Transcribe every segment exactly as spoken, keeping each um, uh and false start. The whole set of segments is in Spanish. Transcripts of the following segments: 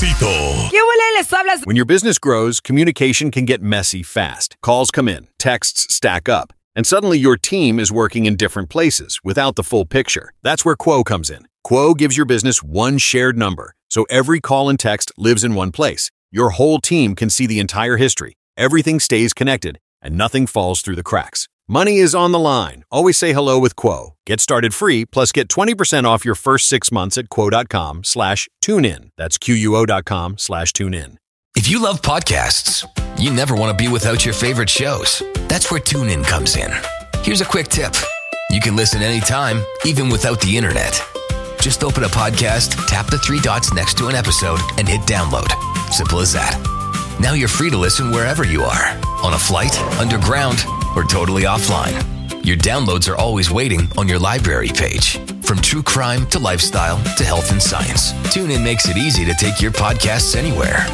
Cafecito. ¿Qué huele? Les hablas. When your business grows, communication can get messy fast. Calls come in, texts stack up, and suddenly your team is working in different places without the full picture. That's where Quo comes in. Quo gives your business one shared number, so every call and text lives in one place. Your whole team can see the entire history. Everything stays connected, and nothing falls through the cracks. Money is on the line. Always say hello with Quo. Get started free, plus get twenty percent off your first six months at quo.com slash tune in. That's Q-U-O.com slash tune in. If you love podcasts, you never want to be without your favorite shows. That's where TuneIn comes in. Here's a quick tip. You can listen anytime, even without the internet. Just open a podcast, tap the three dots next to an episode, and hit download. Simple as that. Now you're free to listen wherever you are. On a flight, underground, or totally offline. Your downloads are always waiting on your library page. From true crime to lifestyle to health and science, TuneIn makes it easy to take your podcasts anywhere.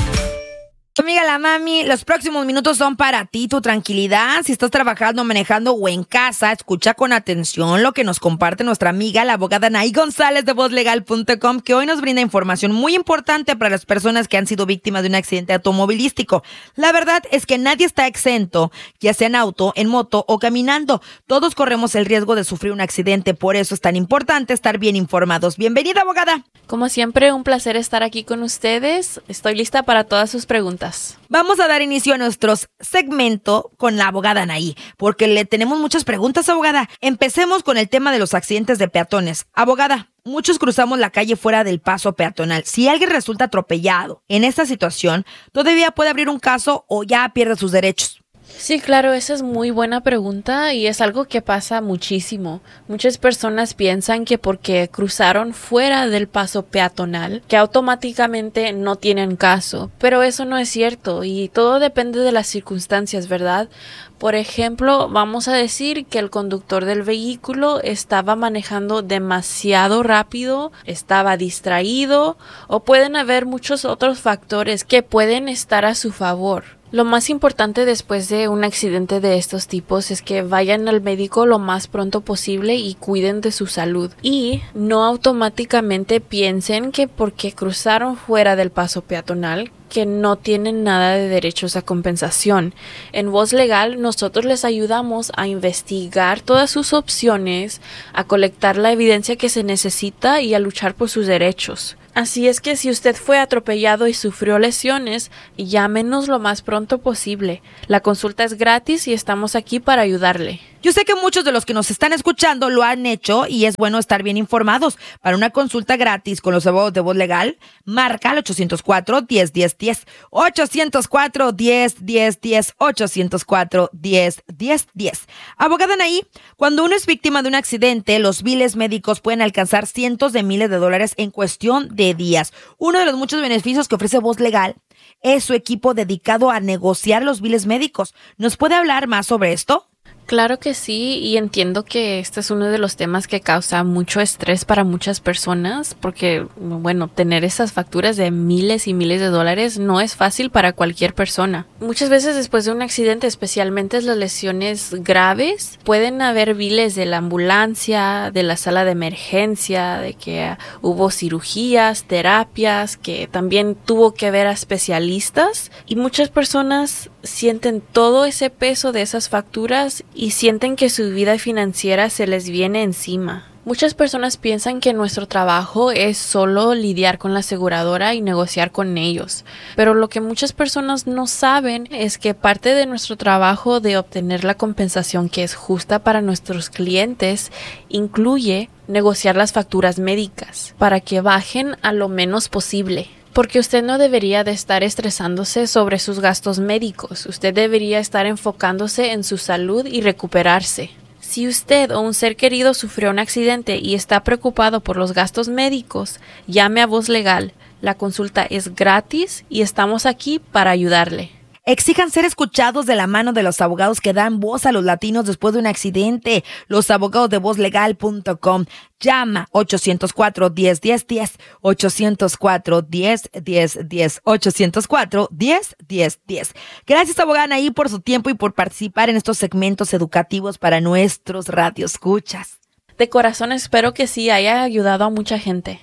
Amiga la mami, los próximos minutos son para ti, tu tranquilidad. Si estás trabajando, manejando o en casa, escucha con atención lo que nos comparte nuestra amiga, la abogada Anaí González de voz legal punto com, que hoy nos brinda información muy importante para las personas que han sido víctimas de un accidente automovilístico. La verdad es que nadie está exento, ya sea en auto, en moto o caminando. Todos corremos el riesgo de sufrir un accidente, por eso es tan importante estar bien informados. Bienvenida, abogada. Como siempre, un placer estar aquí con ustedes. Estoy lista para todas sus preguntas. Vamos a dar inicio a nuestro segmento con la abogada Anaí, porque le tenemos muchas preguntas, abogada. Empecemos con el tema de los accidentes de peatones. Abogada, muchos cruzamos la calle fuera del paso peatonal. Si alguien resulta atropellado en esta situación, ¿todavía puede abrir un caso o ya pierde sus derechos? Sí, claro, esa es muy buena pregunta y es algo que pasa muchísimo. Muchas personas piensan que porque cruzaron fuera del paso peatonal, que automáticamente no tienen caso, pero eso no es cierto y todo depende de las circunstancias, ¿verdad? Por ejemplo, vamos a decir que el conductor del vehículo estaba manejando demasiado rápido, estaba distraído o pueden haber muchos otros factores que pueden estar a su favor. Lo más importante después de un accidente de estos tipos es que vayan al médico lo más pronto posible y cuiden de su salud. Y no automáticamente piensen que porque cruzaron fuera del paso peatonal, que no tienen nada de derechos a compensación. En Voz Legal, nosotros les ayudamos a investigar todas sus opciones, a colectar la evidencia que se necesita y a luchar por sus derechos. Así es que si usted fue atropellado y sufrió lesiones, llámenos lo más pronto posible. La consulta es gratis y estamos aquí para ayudarle. Yo sé que muchos de los que nos están escuchando lo han hecho y es bueno estar bien informados. Para una consulta gratis con los abogados de Voz Legal, marca al ocho cero cuatro, diez, diez, diez, ocho cero cuatro, diez, diez, diez, ocho cero cuatro, diez, diez, diez. Abogada Anaí, cuando uno es víctima de un accidente, los biles médicos pueden alcanzar cientos de miles de dólares en cuestión de días. Uno de los muchos beneficios que ofrece Voz Legal es su equipo dedicado a negociar los biles médicos. ¿Nos puede hablar más sobre esto? Claro que sí, y entiendo que este es uno de los temas que causa mucho estrés para muchas personas, porque, bueno, tener esas facturas de miles y miles de dólares no es fácil para cualquier persona. Muchas veces después de un accidente, especialmente las lesiones graves, pueden haber biles de la ambulancia, de la sala de emergencia, de que hubo cirugías, terapias, que también tuvo que ver a especialistas, y muchas personas sienten todo ese peso de esas facturas y sienten que su vida financiera se les viene encima. Muchas personas piensan que nuestro trabajo es solo lidiar con la aseguradora y negociar con ellos, pero lo que muchas personas no saben es que parte de nuestro trabajo de obtener la compensación que es justa para nuestros clientes incluye negociar las facturas médicas para que bajen a lo menos posible. Porque usted no debería de estar estresándose sobre sus gastos médicos. Usted debería estar enfocándose en su salud y recuperarse. Si usted o un ser querido sufrió un accidente y está preocupado por los gastos médicos, llame a Voz Legal. La consulta es gratis y estamos aquí para ayudarle. Exijan ser escuchados de la mano de los abogados que dan voz a los latinos después de un accidente. Los abogados de voz legal punto com. Llama ocho cero cuatro, diez, diez, diez, ocho cero cuatro, diez, diez, diez, ocho cero cuatro, diez, diez, diez. Gracias, abogada Anaí, por su tiempo y por participar en estos segmentos educativos para nuestros radioescuchas. De corazón espero que sí haya ayudado a mucha gente.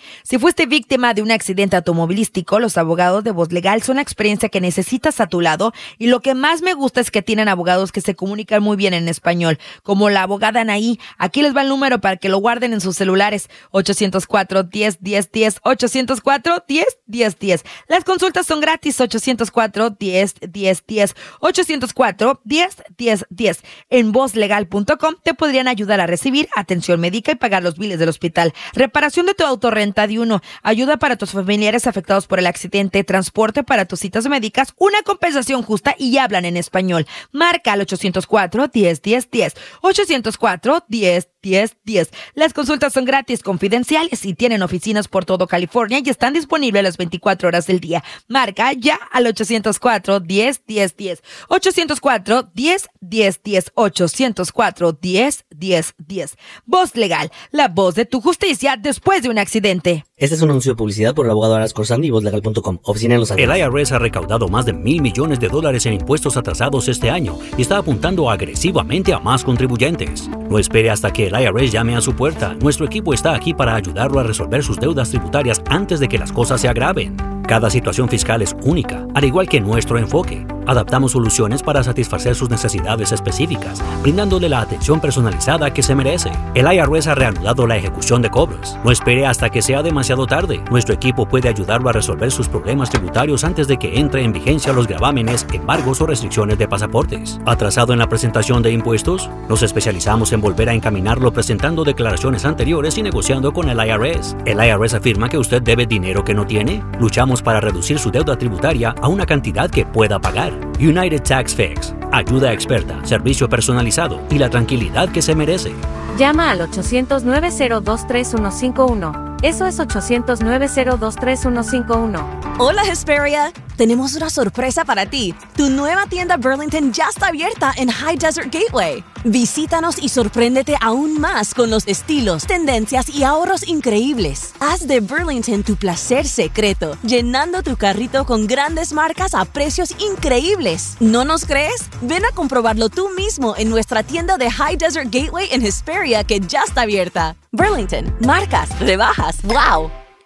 Si fuiste víctima de un accidente automovilístico, los abogados de Voz Legal son la experiencia que necesitas a tu lado, y lo que más me gusta es que tienen abogados que se comunican muy bien en español, como la abogada Anaí. Aquí les va el número para que lo guarden en sus celulares: ochocientos cuatro, diez, diez, diez, ochocientos cuatro, diez, diez, diez. Las consultas son gratis. ochocientos cuatro, diez, diez, diez, ochocientos cuatro, diez, diez, diez. En voz legal punto com te podrían ayudar a recibir atención médica y pagar los biles del hospital, reparación de tu auto, renta de uno, ayuda para tus familiares afectados por el accidente, transporte para tus citas médicas, una compensación justa, y hablan en español. Marca al ochocientos cuatro, diez, diez, diez. ochocientos cuatro, diez, diez, diez. Las consultas son gratis, confidenciales y tienen oficinas por todo California y están disponibles las veinticuatro horas del día. Marca ya al ochocientos cuatro, diez, diez, diez. ochocientos cuatro, diez, diez, diez. ochocientos cuatro, diez, diez, diez. Voz Legal, la voz de tu justicia después de un accidente. Este es un anuncio de publicidad por el abogado Aras Corsandi y voz legal punto com. Oficina en Los Ángeles. El I R S ha recaudado más de mil millones de dólares en impuestos atrasados este año y está apuntando agresivamente a más contribuyentes. No espere hasta que el I R S llame a su puerta. Nuestro equipo está aquí para ayudarlo a resolver sus deudas tributarias antes de que las cosas se agraven. Cada situación fiscal es única, al igual que nuestro enfoque. Adaptamos soluciones para satisfacer sus necesidades específicas, brindándole la atención personalizada que se merece. El I R S ha reanudado la ejecución de cobros. No espere hasta que sea demasiado tarde. Nuestro equipo puede ayudarlo a resolver sus problemas tributarios antes de que entre en vigencia los gravámenes, embargos o restricciones de pasaportes. ¿Atrasado en la presentación de impuestos? Nos especializamos en volver a encaminarlo presentando declaraciones anteriores y negociando con el I R S. El I R S afirma que usted debe dinero que no tiene. Luchamos para reducir su deuda tributaria a una cantidad que pueda pagar. United Tax Fix. Ayuda experta, servicio personalizado y la tranquilidad que se merece. Llama al ochocientos, nueve cero dos, tres uno cinco uno. Eso es ochocientos, nueve cero dos, tres uno cinco uno. Hola, Hesperia. Tenemos una sorpresa para ti. Tu nueva tienda Burlington ya está abierta en High Desert Gateway. Visítanos y sorpréndete aún más con los estilos, tendencias y ahorros increíbles. Haz de Burlington tu placer secreto, llenando tu carrito con grandes marcas a precios increíbles. ¿No nos crees? Ven a comprobarlo tú mismo en nuestra tienda de High Desert Gateway en Hesperia, que ya está abierta. Burlington, marcas, rebajas, wow.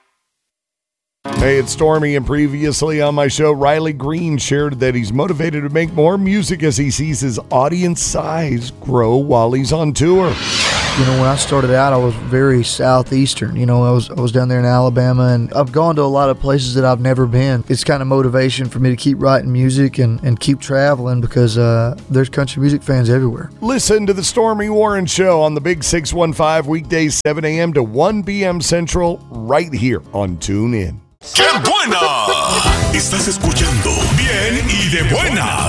Hey, it's Stormy, and previously on my show, Riley Green shared that he's motivated to make more music as he sees his audience size grow while he's on tour. You know, when I started out, I was very southeastern. You know, I was I was down there in Alabama, and I've gone to a lot of places that I've never been. It's kind of motivation for me to keep writing music and, and keep traveling because uh, there's country music fans everywhere. Listen to the Stormy Warren Show on the Big six one five, weekdays seven a.m. to one p.m. Central, right here on TuneIn. ¡Qué buena! Estás escuchando Bien y de Buenas